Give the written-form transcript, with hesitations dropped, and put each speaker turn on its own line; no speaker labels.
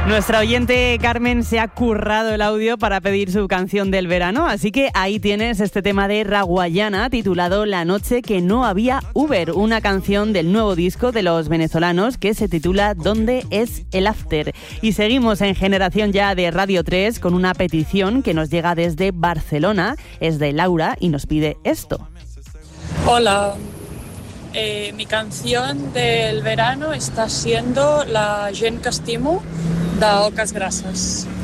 Nuestra oyente Carmen se ha currado el audio para pedir su canción del verano, así que ahí tienes este tema de Raguayana titulado La noche que no había Uber, una canción del nuevo disco de los venezolanos que se titula ¿Dónde es el after? Y seguimos en Generación Ya de Radio 3 con una petición que nos llega desde Barcelona, es de Laura y nos pide esto.
Hola. Mi canción del verano está siendo La gent que estimo de Oques Grasses.